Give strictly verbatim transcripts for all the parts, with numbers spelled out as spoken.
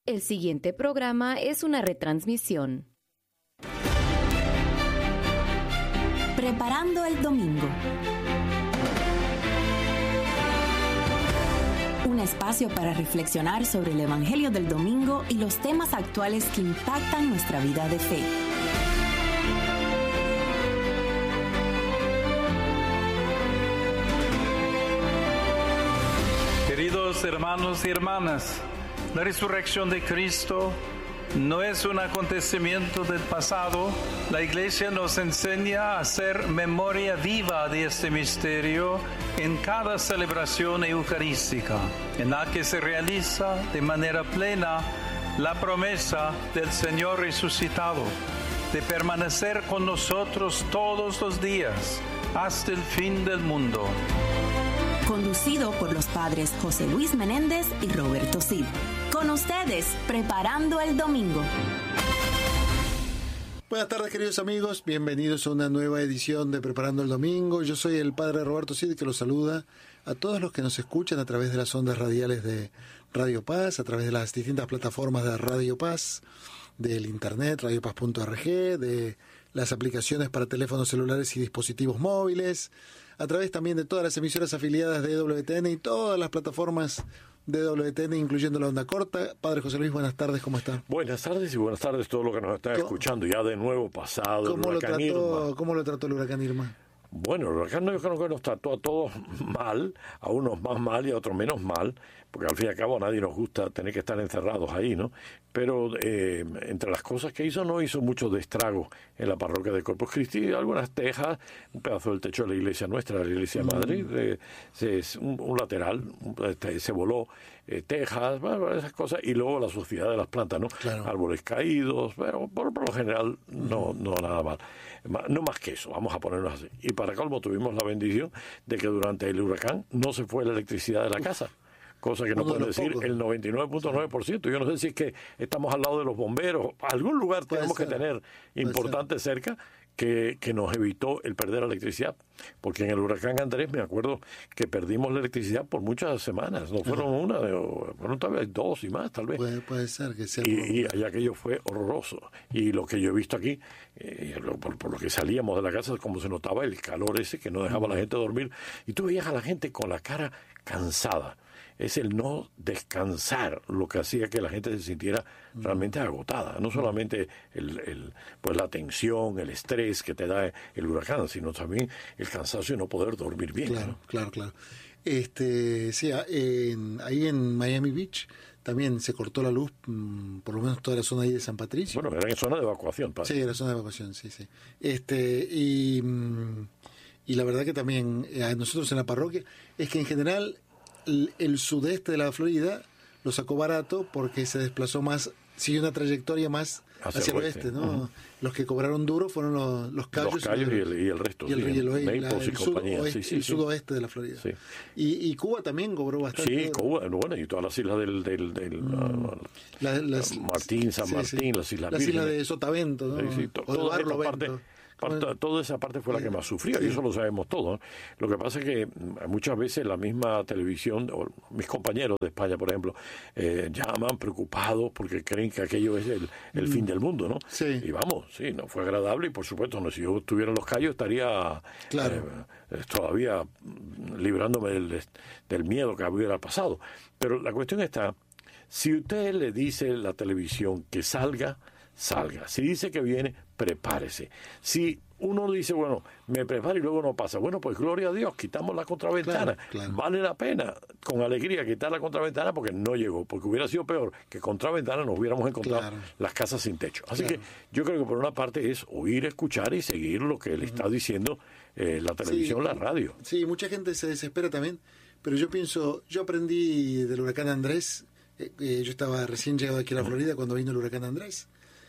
El siguiente programa es una retransmisión. Preparando el domingo. Un espacio para reflexionar sobre el Evangelio del domingo y los temas actuales que impactan nuestra vida de fe. Queridos hermanos y hermanas, la resurrección de Cristo no es un acontecimiento del pasado. La Iglesia nos enseña a hacer memoria viva de este misterio en cada celebración eucarística, en la que se realiza de manera plena la promesa del Señor resucitado de permanecer con nosotros todos los días hasta el fin del mundo. Conducido por los padres José Luis Menéndez y Roberto Cid. Con ustedes, Preparando el Domingo. Buenas tardes, queridos amigos. Bienvenidos a una nueva edición de Preparando el Domingo. Yo soy el padre Roberto Cid, que los saluda a todos los que nos escuchan a través de las ondas radiales de Radio Paz, a través de las distintas plataformas de Radio Paz, del internet, radio paz punto org, de las aplicaciones para teléfonos celulares y dispositivos móviles, a través también de todas las emisoras afiliadas de E W T N y todas las plataformas de E W T N, incluyendo la onda corta. Padre José Luis, buenas tardes, ¿cómo está? Buenas tardes y buenas tardes a todos los que nos están escuchando. Ya de nuevo pasado ¿Cómo el lo huracán trató, Irma. ¿Cómo lo trató el huracán Irma? Bueno, el huracán yo creo que nos trató a todos mal, a unos más mal y a otros menos mal, porque al fin y al cabo a nadie nos gusta tener que estar encerrados ahí, ¿no? Pero eh, entre las cosas que hizo, no hizo mucho de estrago en la parroquia de Corpus Christi, algunas tejas, un pedazo del techo de la iglesia nuestra, de la iglesia de Madrid, eh, se, un, un lateral, este, se voló eh, tejas, bueno, esas cosas, y luego la suciedad de las plantas, ¿no? Claro. Árboles caídos, pero por, por lo general no, no nada mal. No más que eso, vamos a ponernos así. Y para colmo tuvimos la bendición de que durante el huracán no se fue la electricidad de la casa. Cosa que no puede decir pocos. El noventa y nueve punto nueve por ciento. Yo no sé si es que estamos al lado de los bomberos. Algún lugar puede tenemos ser. que tener importante cerca que, que nos evitó el perder la electricidad. Porque en el huracán Andrés me acuerdo que perdimos la electricidad por muchas semanas. No fueron uh-huh. una, fueron tal vez dos y más, tal vez. Puede, puede ser que sea. Y, y allá aquello fue horroroso. Y lo que yo he visto aquí, eh, por, por lo que salíamos de la casa, como se notaba el calor ese que no dejaba uh-huh. a la gente dormir. Y tú veías a la gente con la cara cansada. Es el no descansar lo que hacía que la gente se sintiera realmente agotada. No solamente el, el, pues la tensión, el estrés que te da el huracán, sino también el cansancio y no poder dormir bien. Claro, ¿no? claro, claro. Este, sí, en, ahí en Miami Beach también se cortó la luz, por lo menos toda la zona ahí de San Patricio. Bueno, era en zona de evacuación. Padre. Sí, era zona de evacuación, sí, sí. Este, y, y la verdad que también a nosotros en la parroquia es que en general El, el sudeste de la Florida lo sacó barato porque se desplazó más, siguió una trayectoria más hacia, hacia el oeste, ¿no? Uh-huh. Los que cobraron duro fueron los, los Cayos, los Cayos y, el, y el resto, y el, sí, y el, y el, la, el, el, sudoeste, sí, sí, el sí. sudoeste de la Florida. Sí. Y, y Cuba también cobró bastante. Sí, Cuba, bueno, y todas las islas del, del, del mm. uh, la, las, Martín, San sí, Martín, sí. las islas Las islas de Sotavento, ¿no? Sí, sí, to, o de Barlovento. Parte, toda esa parte fue la que más sufría, sí. y eso lo sabemos todos. Lo que pasa es que muchas veces la misma televisión, o mis compañeros de España, por ejemplo, eh, llaman preocupados porque creen que aquello es el, el mm. fin del mundo, ¿no? Sí. Y vamos, sí, no fue agradable, y por supuesto, no, si yo estuviera en Los Cayos estaría claro. eh, todavía librándome del, del miedo que hubiera pasado. Pero la cuestión está, si usted le dice a la televisión que salga, salga. Si dice que viene, prepárese. Si uno dice, bueno, me preparo y luego no pasa, bueno, pues gloria a Dios, quitamos la contraventana. Claro, claro. Vale la pena, con alegría, quitar la contraventana porque no llegó, porque hubiera sido peor que contraventana nos hubiéramos encontrado claro. las casas sin techo. Así claro. que yo creo que por una parte es oír, escuchar y seguir lo que le está diciendo eh, la televisión, sí, la radio. Sí, mucha gente se desespera también, pero yo pienso, yo aprendí del huracán Andrés, eh, eh, yo estaba recién llegado aquí a la Florida cuando vino el huracán Andrés.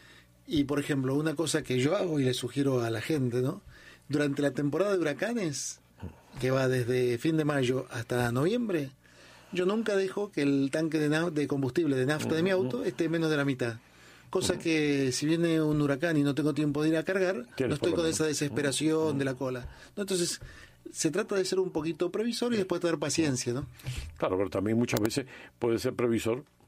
Y, por ejemplo, una cosa que yo hago y le sugiero a la gente, ¿no? Durante la temporada de huracanes, que va desde fin de mayo hasta noviembre, yo nunca dejo que el tanque de, na- de combustible de nafta de mi auto esté menos de la mitad. Cosa que si viene un huracán y no tengo tiempo de ir a cargar, no estoy con esa desesperación de la cola. ¿No? Entonces, se trata de ser un poquito previsor y después tener paciencia, ¿no? Claro, pero también muchas veces puede ser previsor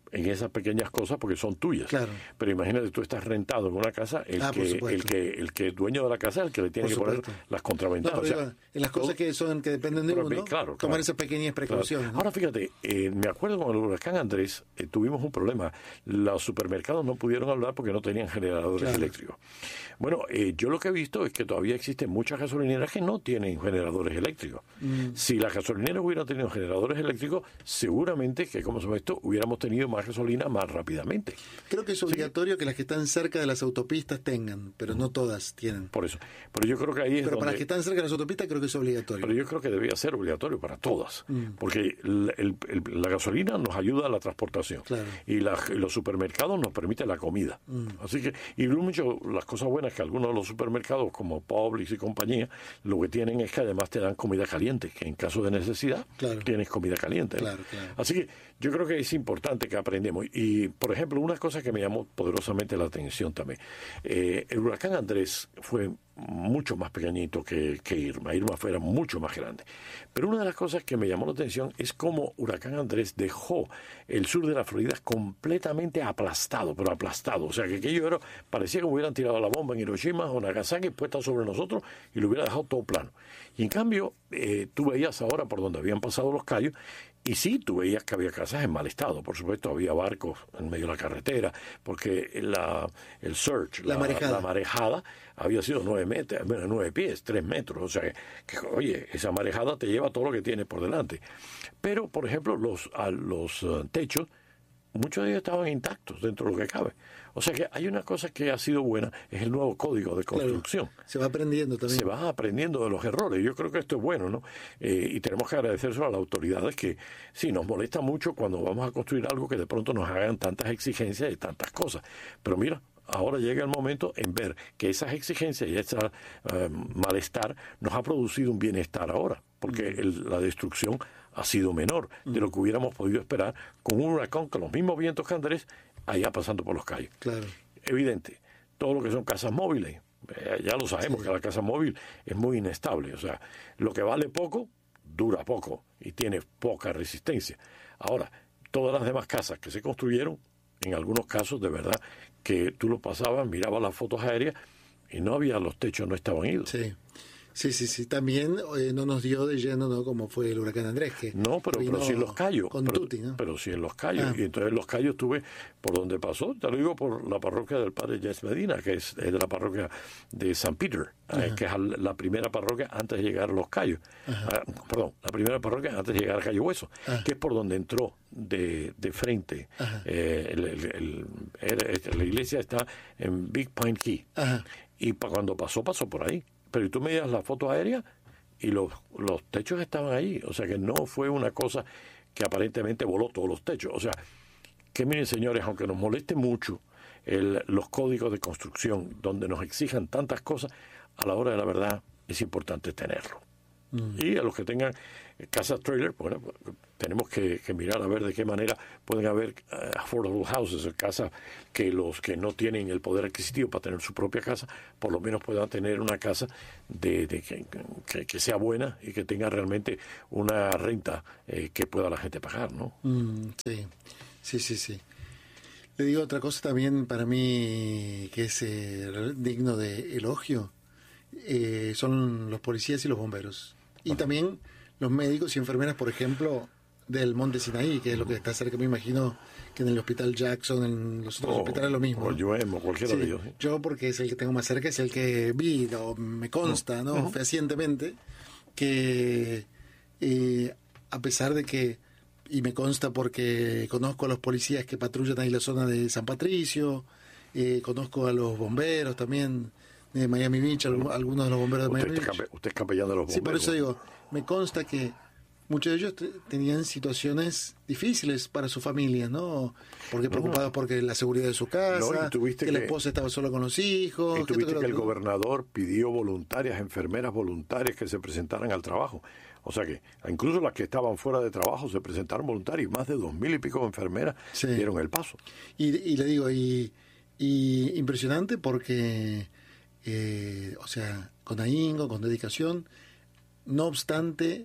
en esas pequeñas cosas porque son tuyas. Claro. Pero imagínate, tú estás rentado en una casa, el, Ah, por que, supuesto. el que el que es dueño de la casa es el que le tiene Por que poner supuesto. las No, contraventanas. pero O sea, digo, en las cosas todo- que son que dependen de Pero, uno, claro, tomar claro. esas pequeñas precauciones. Claro. ¿no? Ahora fíjate, eh, me acuerdo con el huracán Andrés, eh, tuvimos un problema. Los supermercados no pudieron hablar porque no tenían generadores Claro. eléctricos. Bueno, eh, yo lo que he visto es que todavía existen muchas gasolineras que no tienen generadores eléctricos. Mm. Si las gasolineras hubieran tenido generadores eléctricos, seguramente que, como se llama esto, hubiéramos tenido más gasolina más rápidamente. Creo que es obligatorio que las que están cerca de las autopistas tengan, pero no todas tienen. Por eso. Pero yo creo que ahí es Pero donde... para las que están cerca de las autopistas creo que es obligatorio. Pero yo creo que debería ser obligatorio para todas, Mm. porque el- el- el- la gasolina nos ayuda a la transportación Claro. y, la- y los supermercados nos permiten la comida. Mm. Así que, y mucho, las cosas buenas que algunos de los supermercados, como Publix y compañía, lo que tienen es que además te dan comida caliente, que en caso de necesidad Claro. tienes comida caliente. ¿no? Claro, claro. Así que yo creo que es importante que aprendemos. Y, por ejemplo, una cosa que me llamó poderosamente la atención también, eh, el huracán Andrés fue mucho más pequeñito que, que Irma. Irma fuera mucho más grande. Pero una de las cosas que me llamó la atención es cómo huracán Andrés dejó el sur de la Florida completamente aplastado, pero aplastado. O sea, que aquello era, parecía que hubieran tirado la bomba en Hiroshima o Nagasaki puesta sobre nosotros y lo hubiera dejado todo plano. Y en cambio, eh, tú veías ahora por donde habían pasado los Cayos, y sí, tú veías que había casas en mal estado. Por supuesto, había barcos en medio de la carretera, porque la, el surge, La marejada. la marejada había sido nueve metros, bueno, nueve pies, tres metros. O sea, que, que, oye, esa marejada te lleva todo lo que tienes por delante. Pero, por ejemplo, los, a los uh, techos, muchos de ellos estaban intactos dentro de lo que cabe. O sea que hay una cosa que ha sido buena, es el nuevo código de construcción. Claro, se va aprendiendo también. Se va aprendiendo de los errores. Yo creo que esto es bueno, ¿no? Eh, y tenemos que agradecérselo a las autoridades que sí, nos molesta mucho cuando vamos a construir algo que de pronto nos hagan tantas exigencias y tantas cosas. Pero mira, ahora llega el momento en ver que esas exigencias y ese eh, malestar nos ha producido un bienestar ahora, porque el, la destrucción ha sido menor de lo que hubiéramos podido esperar con un huracán con los mismos vientos que Andrés allá pasando por los Cayos. Claro. Evidente, todo lo que son casas móviles, eh, ya lo sabemos Sí. que la casa móvil es muy inestable, o sea, lo que vale poco, dura poco y tiene poca resistencia. Ahora, todas las demás casas que se construyeron, en algunos casos de verdad, que tú lo pasabas, mirabas las fotos aéreas y no había, los techos no estaban idos. Sí. Sí, sí, sí. También eh, no nos dio de lleno, ¿no? Como fue el huracán Andrés. Que No, pero, vino pero sí en los Cayos. Con pero, Tuti, ¿no? pero sí en los Cayos. Ah. Y entonces en los Cayos estuve por donde pasó, te lo digo por la parroquia del padre Jess Medina, que es, es de la parroquia de San Peter, eh, que es al- la primera parroquia antes de llegar a los Cayos. Ah, perdón, la primera parroquia antes de llegar a Cayo Hueso, Ajá. que es por donde entró de, de frente. Eh, el- el- el- era- la iglesia está en Big Pine Key. Ajá. Y pa- cuando pasó, pasó por ahí. Pero tú me das la foto aérea y los, los techos estaban ahí. O sea que no fue una cosa que aparentemente voló todos los techos. O sea, que miren señores, aunque nos moleste mucho el, los códigos de construcción donde nos exijan tantas cosas, a la hora de la verdad es importante tenerlo. Mm. Y a los que tengan casas trailer, bueno, pues, tenemos que, que mirar a ver de qué manera pueden haber uh, affordable houses, casas que los que no tienen el poder adquisitivo para tener su propia casa, por lo menos puedan tener una casa de, de que, que, que sea buena y que tenga realmente una renta eh, que pueda la gente pagar, ¿no? Mm, sí, sí, sí, sí. Le digo otra cosa también para mí que es eh, digno de elogio, eh, son los policías y los bomberos. Y Ajá. también los médicos y enfermeras, por ejemplo, del Monte Sinaí, que es lo que está cerca, me imagino que en el Hospital Jackson, en los otros o, hospitales lo mismo. O el U E M, o cualquiera sí, de ellos. ¿sí? Yo, porque es el que tengo más cerca, es el que vi, o me consta, ¿no? Uh-huh. fehacientemente, que eh, a pesar de que, y me consta porque conozco a los policías que patrullan ahí la zona de San Patricio, eh, conozco a los bomberos también de Miami Beach, algunos de los bomberos de usted Miami Beach. Campe, usted es capellán de los bomberos. Sí, por eso digo, me consta que muchos de ellos t- tenían situaciones difíciles para su familia, ¿no? Porque preocupados no. porque la seguridad de su casa, no, que, que la esposa estaba sola con los hijos. Y tuviste que, que el otro. gobernador pidió voluntarias, enfermeras voluntarias que se presentaran al trabajo. O sea que incluso las que estaban fuera de trabajo se presentaron voluntarias y más de dos mil y pico de enfermeras sí. dieron el paso. Y, y le digo, y, y impresionante porque, eh, o sea, con ahínco, con dedicación, no obstante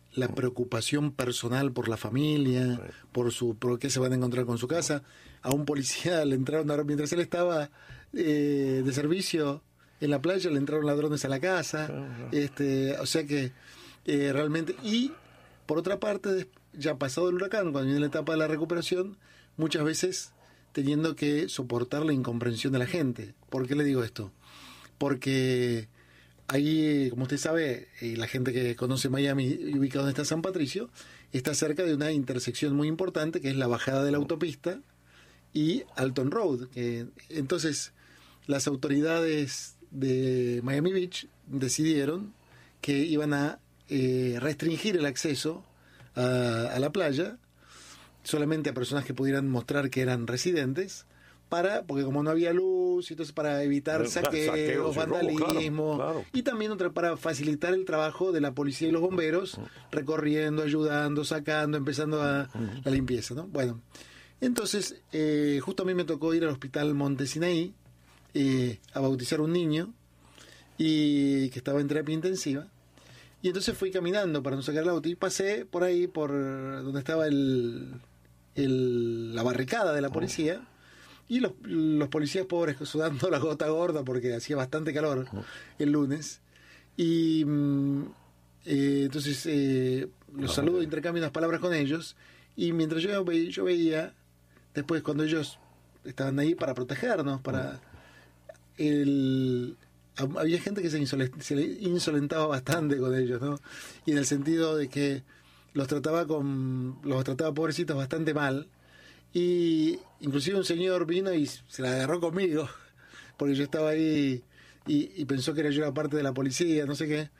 la preocupación personal por la familia, sí. por su por qué se van a encontrar con su casa. A un policía le entraron, a, mientras él estaba eh, de servicio en la playa, le entraron ladrones a la casa. Sí, sí. Este, o sea que eh, realmente... Y por otra parte, ya pasado el huracán, cuando viene la etapa de la recuperación, muchas veces teniendo que soportar la incomprensión de la gente. ¿Por qué le digo esto? Porque... Ahí, como usted sabe, la gente que conoce Miami, ubicado donde está San Patricio, está cerca de una intersección muy importante, que es la bajada de la autopista y Alton Road. Que, entonces, las autoridades de Miami Beach decidieron que iban a eh, restringir el acceso a, a la playa, solamente a personas que pudieran mostrar que eran residentes, para porque como no había luz, entonces para evitar saqueos, saqueos vandalismo, claro, claro. Y también otra para facilitar el trabajo de la policía y los bomberos, recorriendo, ayudando, sacando, empezando a la limpieza, ¿no? Bueno, entonces eh, justo a mí me tocó ir al hospital Monte Sinaí eh, a bautizar un niño y que estaba en terapia intensiva, y entonces fui caminando para no sacar el auto y pasé por ahí por donde estaba el, el la barricada de la policía. Y los, los policías pobres sudando la gota gorda porque hacía bastante calor el lunes. Y eh, entonces eh, los saludo, intercambio unas palabras con ellos. Y mientras yo, ve, yo veía, después cuando ellos estaban ahí para protegernos, para el, había gente que se, insole, se insolentaba bastante con ellos, ¿no? Y en el sentido de que los trataba con los trataba pobrecitos bastante mal. Y inclusive un señor vino y se la agarró conmigo porque yo estaba ahí y, y pensó que era yo la parte de la policía, no sé qué,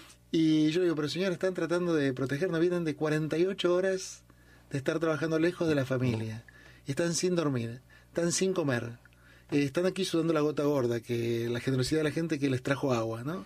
y yo digo, pero señor, están tratando de protegernos, vienen de cuarenta y ocho horas de estar trabajando lejos de la familia, están sin dormir, están sin comer, eh, están aquí sudando la gota gorda, que la generosidad de la gente que les trajo agua, ¿no?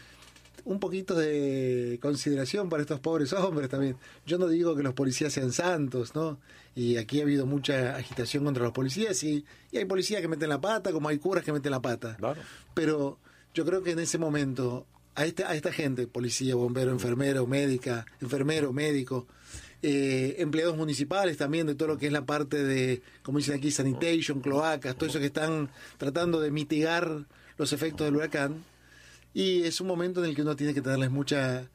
Un poquito de consideración para estos pobres hombres también. Yo no digo que los policías sean santos, ¿no? Y aquí ha habido mucha agitación contra los policías y, y hay policías que meten la pata, como hay curas que meten la pata. Claro. Pero yo creo que en ese momento a esta, a esta gente, policía, bombero, enfermero, médica, enfermero, médico, eh, empleados municipales también, de todo lo que es la parte de, como dicen aquí, sanitation, cloacas, todo eso que están tratando de mitigar los efectos del huracán. Y es un momento en el que uno tiene que darles mucha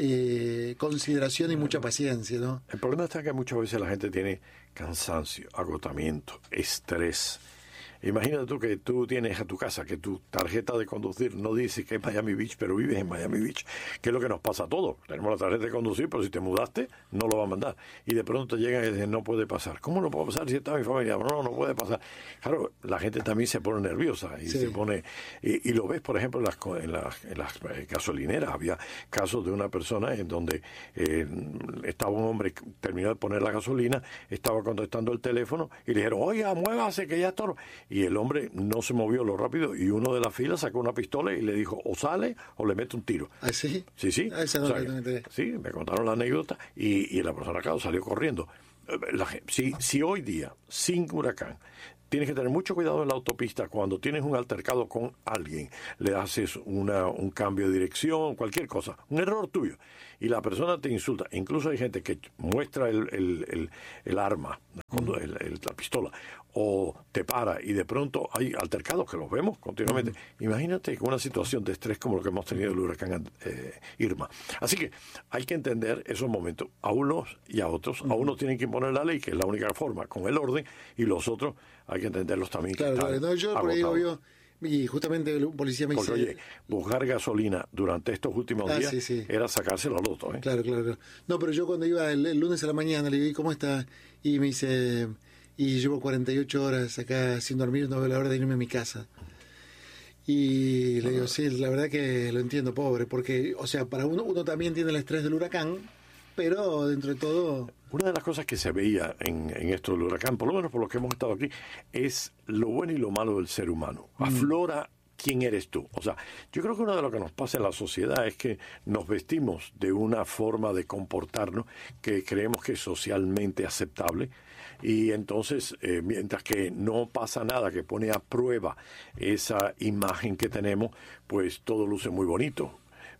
eh, consideración y mucha paciencia, ¿no? El problema está que muchas veces la gente tiene cansancio, agotamiento, estrés. Imagínate tú que tú tienes a tu casa, que tu tarjeta de conducir no dice que es Miami Beach, pero vives en Miami Beach, que es lo que nos pasa a todos. Tenemos la tarjeta de conducir, pero si te mudaste, no lo va a mandar. Y de pronto llegan y dicen, no puede pasar. ¿Cómo no puede pasar si está mi familia? No, no puede pasar. Claro, la gente también se pone nerviosa y sí. se pone... Y, y lo ves, por ejemplo, en las, en las, en las gasolineras. Había casos de una persona en donde eh, estaba un hombre, terminó de poner la gasolina, estaba contestando el teléfono y le dijeron, oiga, muévase, que ya está... Y el hombre no se movió lo rápido y uno de la fila sacó una pistola y le dijo, o sale o le mete un tiro. ¿Ah, sí? Sí, sí. Ah, esa no, o sea, no, no, no. Sí, me contaron la anécdota y, y la persona acá salió corriendo. La, si, si hoy día, sin huracán, tienes que tener mucho cuidado en la autopista cuando tienes un altercado con alguien, le haces una, un cambio de dirección, cualquier cosa, un error tuyo, y la persona te insulta. Incluso hay gente que muestra el, el, el, el arma, cuando el, el, la pistola, o te para, y de pronto hay altercados que los vemos continuamente. Uh-huh. Imagínate con una situación de estrés como lo que hemos tenido el huracán eh, Irma. Así que hay que entender esos momentos, a unos y a otros. Uh-huh. A unos tienen que imponer la ley, que es la única forma, con el orden, y los otros hay que entenderlos también. Claro, que claro. No, yo por ahí obvio, y justamente un policía me Porque, dice... oye, buscar gasolina durante estos últimos ah, días sí, sí. era sacárselo al loto, ¿eh? Claro, claro, claro. No, pero yo cuando iba el, el lunes a la mañana le dije, ¿cómo está? Y me dice, y llevo cuarenta y ocho horas acá sin dormir, no veo la hora de irme a mi casa. Y le digo, sí, la verdad que lo entiendo, pobre, porque, o sea, para uno, uno también tiene el estrés del huracán, pero dentro de todo... Una de las cosas que se veía en, en esto del huracán, por lo menos por lo que hemos estado aquí, es lo bueno y lo malo del ser humano. Aflora quién eres tú. O sea, yo creo que uno de lo que nos pasa en la sociedad es que nos vestimos de una forma de comportarnos que creemos que es socialmente aceptable, y entonces, eh, mientras que no pasa nada que pone a prueba esa imagen que tenemos, pues todo luce muy bonito.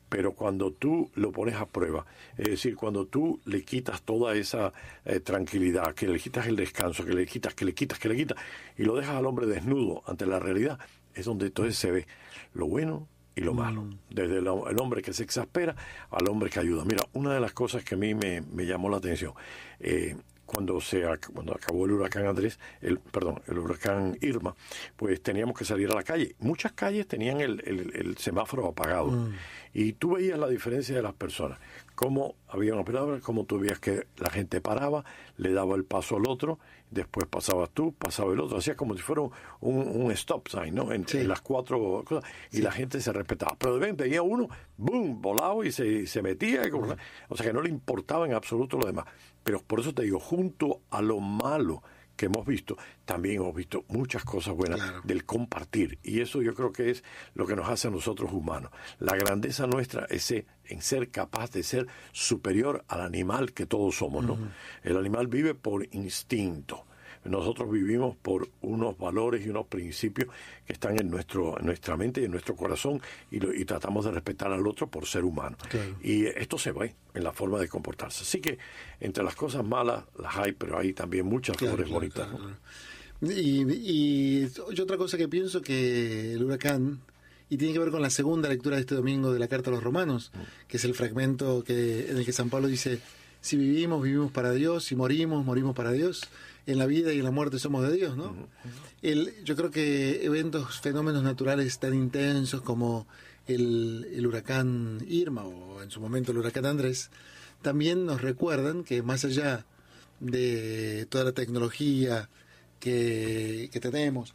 Pero cuando tú lo pones a prueba, es decir, cuando tú le quitas toda esa eh, tranquilidad, que le quitas el descanso, que le quitas, que le quitas, que le quitas, y lo dejas al hombre desnudo ante la realidad, es donde entonces se ve lo bueno y lo malo. Mm. Desde el, el hombre que se exaspera al hombre que ayuda. Mira, una de las cosas que a mí me, me llamó la atención, eh, cuando se cuando acabó el huracán Andrés, el perdón, el huracán Irma, pues teníamos que salir a la calle. Muchas calles tenían el, el, el semáforo apagado. Mm. Y tú veías la diferencia de las personas, cómo había una palabra, cómo tú veías que la gente paraba, le daba el paso al otro, después pasabas tú, pasaba el otro, hacía como si fuera un, un stop sign, ¿no? En, sí. en las cuatro cosas, y sí. la gente se respetaba. Pero de repente veía uno, boom, volado y se, se metía, y, uh-huh. o sea que no le importaba en absoluto lo demás. Pero por eso te digo, junto a lo malo que hemos visto, también hemos visto muchas cosas buenas claro. del compartir, y eso yo creo que es lo que nos hace a nosotros humanos. La grandeza nuestra es en ser capaz de ser superior al animal que todos somos, ¿no? Uh-huh. El animal vive por instinto. Nosotros vivimos por unos valores y unos principios que están en nuestro en nuestra mente y en nuestro corazón, y, lo, y tratamos de respetar al otro por ser humano. Claro. Y esto se ve en la forma de comportarse. Así que entre las cosas malas las hay, pero hay también muchas claro, flores claro, bonitas. Claro, ¿no? y, y, y otra cosa que pienso que el huracán, y tiene que ver con la segunda lectura de este domingo de la Carta a los Romanos, mm. que es el fragmento que, en el que San Pablo dice: si vivimos, vivimos para Dios; si morimos, morimos para Dios. En la vida y en la muerte somos de Dios, ¿no? Uh-huh. El, yo creo que eventos, fenómenos naturales tan intensos como el, el huracán Irma, o en su momento el huracán Andrés, también nos recuerdan que más allá de toda la tecnología que, que tenemos,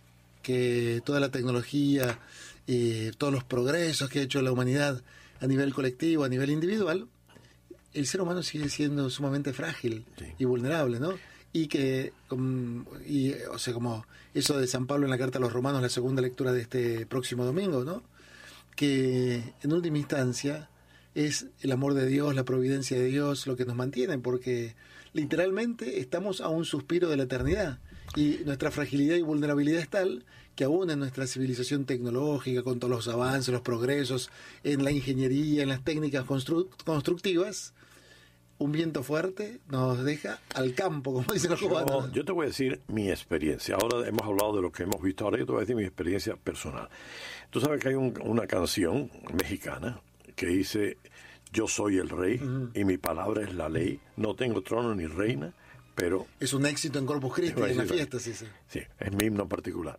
que toda la tecnología, eh, todos los progresos que ha hecho la humanidad a nivel colectivo, a nivel individual, el ser humano sigue siendo sumamente frágil sí. y vulnerable, ¿no? Y que, y, o sea, como eso de San Pablo en la Carta a los Romanos, la segunda lectura de este próximo domingo, ¿no? Que en última instancia es el amor de Dios, la providencia de Dios lo que nos mantiene, porque literalmente estamos a un suspiro de la eternidad, y nuestra fragilidad y vulnerabilidad es tal que aún en nuestra civilización tecnológica, con todos los avances, los progresos en la ingeniería, en las técnicas constru- constructivas, un viento fuerte nos deja al campo, como dicen los cubanos. Yo, yo te voy a decir mi experiencia. Ahora hemos hablado de lo que hemos visto, ahora yo te voy a decir mi experiencia personal. Tú sabes que hay un, una canción mexicana que dice: yo soy el rey uh-huh. y mi palabra es la ley, no tengo trono ni reina, pero... Es un éxito en Corpus Christi, en la fiesta, sí, sí. Sí, es mi himno particular.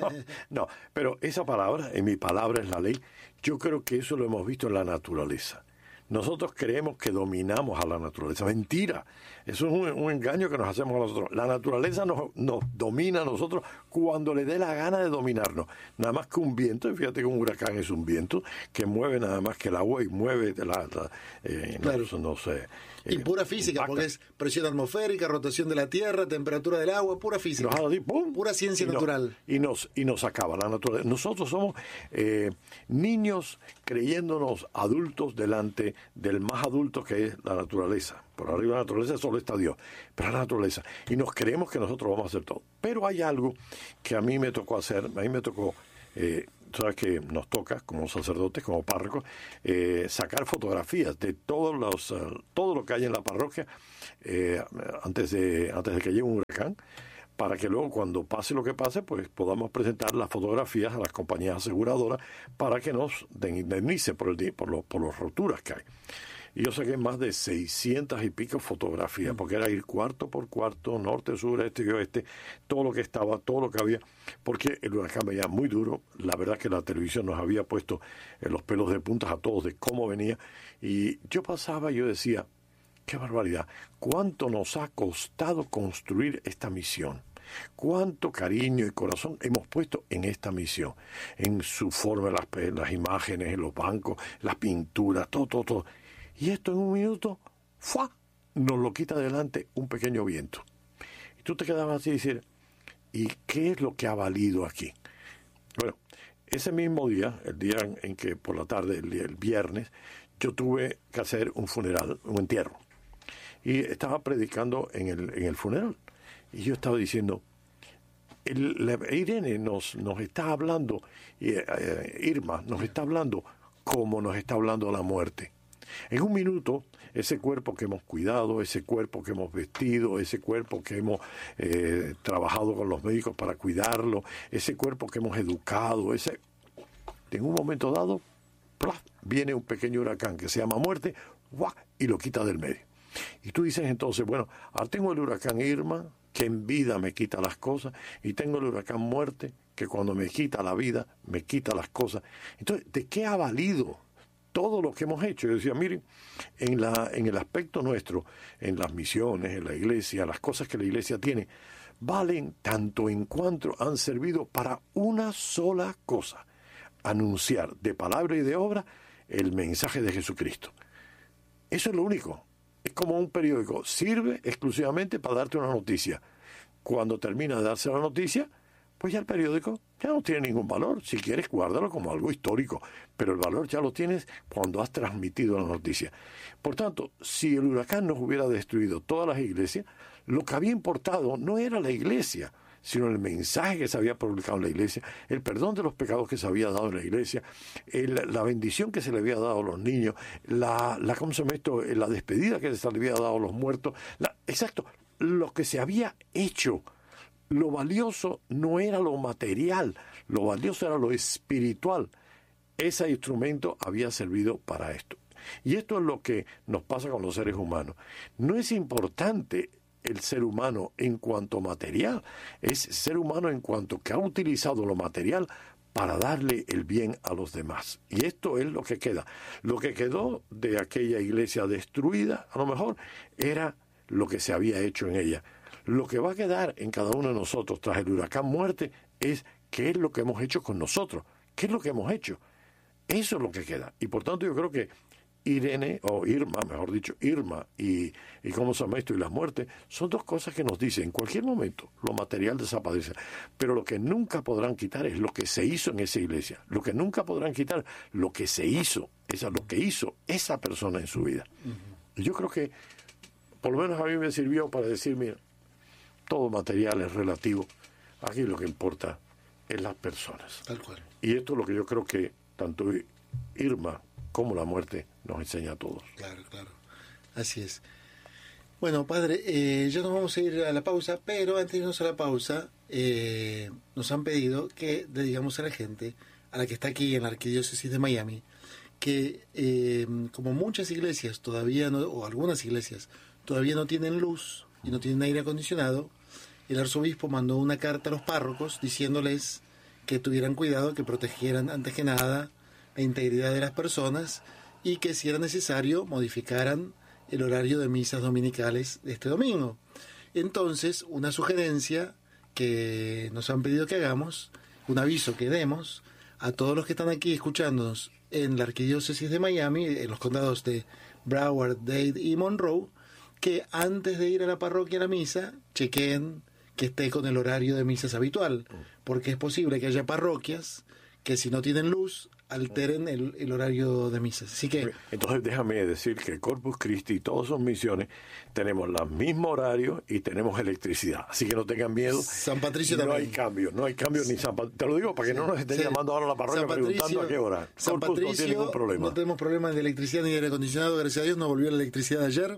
No, pero esa palabra, en mi palabra es la ley, yo creo que eso lo hemos visto en la naturaleza. Nosotros creemos que dominamos a la naturaleza. Mentira. Eso es un, un engaño que nos hacemos a nosotros. La naturaleza nos, nos domina a nosotros cuando le dé la gana de dominarnos. Nada más que un viento, y fíjate que un huracán es un viento que mueve nada más que el agua y mueve la... la eh, claro. no, no sé... Y pura física, impacta. Porque es presión atmosférica, rotación de la tierra, temperatura del agua, pura física. Nos decir, ¡pum! Pura ciencia y no, natural. Y nos, y nos acaba la naturaleza. Nosotros somos eh, niños creyéndonos adultos delante del más adulto que es la naturaleza. Por arriba de la naturaleza solo está Dios, pero la naturaleza. Y nos creemos que nosotros vamos a hacer todo. Pero hay algo que a mí me tocó hacer, a mí me tocó... Eh, sabes que nos toca como sacerdotes, como párrocos, eh, sacar fotografías de todos los uh, todo lo que hay en la parroquia eh, antes de antes de que llegue un huracán, para que luego cuando pase lo que pase, pues podamos presentar las fotografías a las compañías aseguradoras para que nos den indemnicen por el por los por las roturas que hay. Y yo saqué más de seiscientas y pico fotografías, porque era ir cuarto por cuarto, norte, sur, este y oeste, todo lo que estaba, todo lo que había, porque el huracán venía muy duro. La verdad que la televisión nos había puesto en los pelos de puntas a todos de cómo venía. Y yo pasaba y yo decía, qué barbaridad, cuánto nos ha costado construir esta misión. Cuánto cariño y corazón hemos puesto en esta misión, en su forma, las, las imágenes, en los bancos, las pinturas, todo, todo, todo. Y esto en un minuto, ¡fua!, nos lo quita adelante un pequeño viento. Y tú te quedabas así y decir, ¿y qué es lo que ha valido aquí? Bueno, ese mismo día, el día en, en que por la tarde, el, el viernes, yo tuve que hacer un funeral, un entierro. Y estaba predicando en el, en el funeral. Y yo estaba diciendo, el, la, Irene nos, nos está hablando, eh, eh, Irma nos está hablando, como nos está hablando la muerte. En un minuto, ese cuerpo que hemos cuidado, ese cuerpo que hemos vestido, ese cuerpo que hemos eh, trabajado con los médicos para cuidarlo, ese cuerpo que hemos educado, ese, en un momento dado, ¡plaf!, viene un pequeño huracán que se llama muerte, ¡guau!, y lo quita del medio. Y tú dices entonces, bueno, ahora tengo el huracán Irma, que en vida me quita las cosas, y tengo el huracán muerte, que cuando me quita la vida, me quita las cosas. Entonces, ¿de qué ha valido todo lo que hemos hecho? Yo decía, miren, en, la, en el aspecto nuestro, en las misiones, en la iglesia, las cosas que la iglesia tiene, valen tanto en cuanto han servido para una sola cosa: anunciar de palabra y de obra el mensaje de Jesucristo. Eso es lo único. Es como un periódico, sirve exclusivamente para darte una noticia. Cuando termina de darse la noticia, pues ya el periódico ya no tiene ningún valor. Si quieres, guárdalo como algo histórico, pero el valor ya lo tienes cuando has transmitido la noticia. Por tanto, si el huracán nos hubiera destruido todas las iglesias, lo que había importado no era la iglesia, sino el mensaje que se había publicado en la iglesia, el perdón de los pecados que se había dado en la iglesia, el, la bendición que se le había dado a los niños, la, la, ¿cómo se llama esto?, la despedida que se le había dado a los muertos, la, exacto, lo que se había hecho. Lo valioso no era lo material, lo valioso era lo espiritual. Ese instrumento había servido para esto. Y esto es lo que nos pasa con los seres humanos. No es importante el ser humano en cuanto material, es ser humano en cuanto que ha utilizado lo material para darle el bien a los demás. Y esto es lo que queda. Lo que quedó de aquella iglesia destruida, a lo mejor, era lo que se había hecho en ella. Lo que va a quedar en cada uno de nosotros tras el huracán muerte es qué es lo que hemos hecho con nosotros, qué es lo que hemos hecho. Eso es lo que queda. Y por tanto yo creo que Irene, o Irma, mejor dicho, Irma y, y cómo se llama esto, y la muerte, son dos cosas que nos dicen, en cualquier momento lo material desaparece, pero lo que nunca podrán quitar es lo que se hizo en esa iglesia, lo que nunca podrán quitar, lo que se hizo, esa, lo que hizo esa persona en su vida. Uh-huh. Y yo creo que, por lo menos a mí me sirvió para decir, mira, todo material es relativo, aquí lo que importa es las personas. Tal cual. Y esto es lo que yo creo que tanto Irma como la muerte nos enseña a todos. Claro, claro. Así es. Bueno, padre, eh, ya nos vamos a ir a la pausa, pero antes de irnos a la pausa, eh, nos han pedido que le digamos a la gente, a la que está aquí en la Arquidiócesis de Miami, que eh, como muchas iglesias todavía no, o algunas iglesias todavía no tienen luz y no tienen aire acondicionado, el arzobispo mandó una carta a los párrocos diciéndoles que tuvieran cuidado, que protegieran antes que nada la integridad de las personas y que si era necesario modificaran el horario de misas dominicales de este domingo. Entonces, una sugerencia que nos han pedido que hagamos, un aviso que demos a todos los que están aquí escuchándonos en la Arquidiócesis de Miami, en los condados de Broward, Dade y Monroe, que antes de ir a la parroquia a la misa, chequeen que esté con el horario de misas habitual, porque es posible que haya parroquias que si no tienen luz alteren el, el horario de misas. Así que entonces déjame decir que Corpus Christi y todas sus misiones tenemos los mismos horarios y tenemos electricidad, así que no tengan miedo. San Patricio no también. hay cambio, no hay cambio ni San Patricio. Te lo digo para que sí, no nos estén sí. llamando ahora a la parroquia preguntando a qué hora. San Corpus Patricio, no tiene ningún problema. No tenemos problemas de electricidad ni de aire acondicionado, gracias a Dios, nos volvió la electricidad ayer.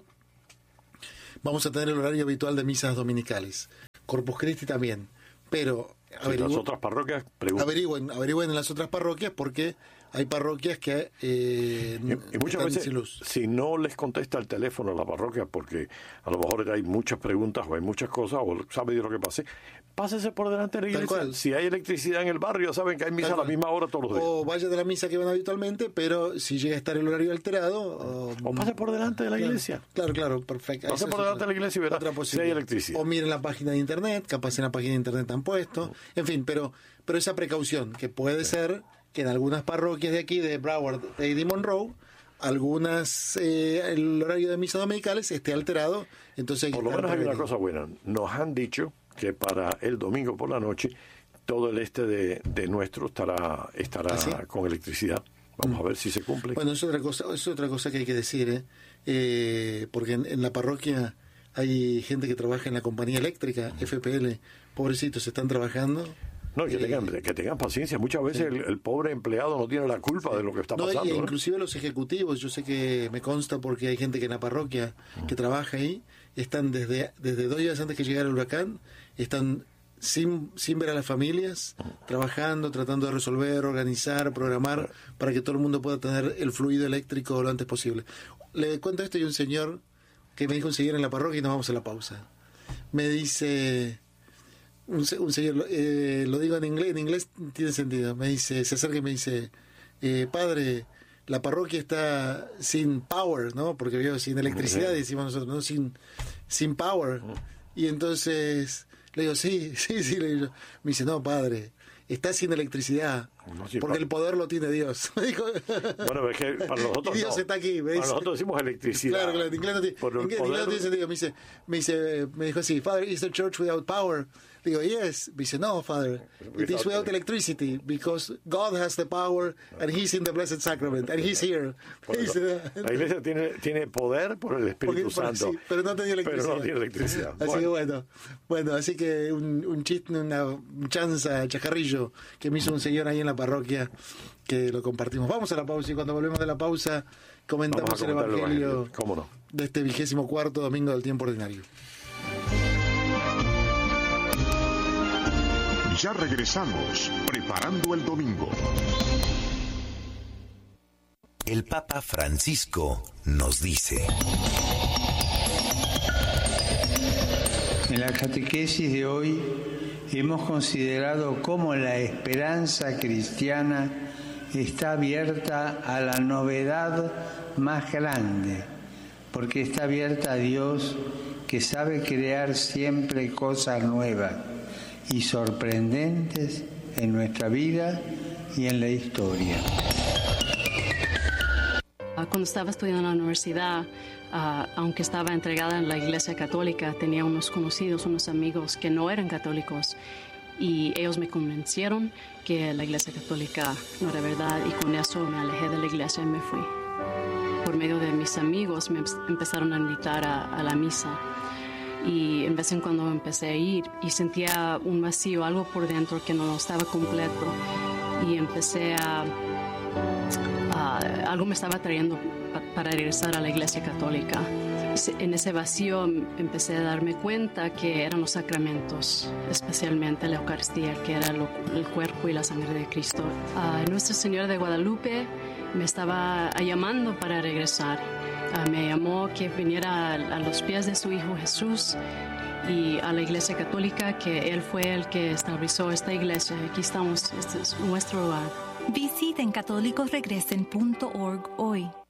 Vamos a tener el horario habitual de misas dominicales. Corpus Christi también, pero sí, las otras parroquias preguntan. Averigüen, averigüen en las otras parroquias porque hay parroquias que eh, y, y muchas veces sin luz. Si no les contesta el teléfono a la parroquia porque a lo mejor hay muchas preguntas o hay muchas cosas o sabe Dios lo que pase, pásese por delante de la iglesia. Si hay electricidad en el barrio, saben que hay misa a la misma hora todos los días. O vaya de la misa que van habitualmente, pero si llega a estar el horario alterado o, o pase por delante de la claro, iglesia. Claro, claro, perfecto. Pase por delante de la iglesia y verá si hay electricidad. O miren la página de internet, capaz en la página de internet han puesto, uh-huh. en fin, pero pero esa precaución que puede sí. ser que en algunas parroquias de aquí, de Broward, de y Monroe, algunas, eh, el horario de misas dominicales esté alterado, entonces hay que por lo menos hay una cosa buena. Nos han dicho que para el domingo por la noche todo el este de, de nuestro estará estará ¿Ah, sí? con electricidad. Vamos mm. a ver si se cumple. Bueno, es otra cosa, es otra cosa que hay que decir, ¿eh? Eh, porque en, en la parroquia hay gente que trabaja en la compañía eléctrica, mm. F P L, pobrecitos, están trabajando No, que, eh, tengan, que tengan paciencia. Muchas veces sí. el, el pobre empleado no tiene la culpa de lo que está no, pasando. Y ¿no? Inclusive los ejecutivos, yo sé que me consta porque hay gente que en la parroquia que trabaja ahí, están desde, desde dos días antes que llegara el huracán, están sin, sin ver a las familias, trabajando, tratando de resolver, organizar, programar, para que todo el mundo pueda tener el fluido eléctrico lo antes posible. Le cuento esto y un señor que me dijo un señor en la parroquia, y nos vamos a la pausa. Me dice, un, un señor, eh, lo digo en inglés, en inglés tiene sentido, me dice, se acerca y me dice, eh, padre, la parroquia está sin power, ¿no? Porque veo sin electricidad, decimos nosotros, ¿no? Sin, sin power. Y entonces le digo, sí, sí, sí, le digo. Me dice, no, padre, está sin electricidad, no, sí, porque pa- el poder lo tiene Dios. Bueno, es que para nosotros y Dios no. está aquí. Me dice, para nosotros decimos electricidad. Claro, claro, en inglés no tiene, Por en inglés poder... no tiene sentido. Me dice, me dice, me dijo así, Father, is the church without power? Digo, yes. Me dice, no, Father, it is without electricity, because God has the power, and He's in the Blessed Sacrament, and He's here. Dice, la iglesia tiene, tiene poder por el Espíritu porque, Santo, sí, pero no tenía electricidad. Pero no tiene electricidad. Así bueno. que bueno, bueno, así que un, un chiste, una chanza, chacarrillo que me hizo un señor ahí en la parroquia, que lo compartimos. Vamos a la pausa y cuando volvemos de la pausa comentamos el Evangelio, ¿Cómo no? de este vigésimo cuarto domingo del tiempo ordinario. Ya regresamos, preparando el domingo. El Papa Francisco nos dice: en la catequesis de hoy hemos considerado cómo la esperanza cristiana está abierta a la novedad más grande, porque está abierta a Dios, que sabe crear siempre cosas nuevas y sorprendentes en nuestra vida y en la historia. Cuando estaba estudiando en la universidad, uh, aunque estaba entregada en la Iglesia Católica, tenía unos conocidos, unos amigos que no eran católicos, y ellos me convencieron que la Iglesia Católica no era verdad, y con eso me alejé de la Iglesia y me fui. Por medio de mis amigos me empezaron a invitar a, a la misa, y en vez en cuando empecé a ir y sentía un vacío, algo por dentro que no estaba completo, y empecé a... a algo me estaba trayendo pa, para regresar a la Iglesia Católica. En ese vacío empecé a darme cuenta que eran los sacramentos, especialmente la Eucaristía, que era lo, el cuerpo y la sangre de Cristo. Uh, Nuestra Señora de Guadalupe me estaba llamando para regresar. Uh, me llamó que viniera a, a los pies de su Hijo Jesús y a la Iglesia Católica, que Él fue el que estableció esta iglesia. Aquí estamos, este es nuestro lugar. Visiten católicos regresen punto org hoy.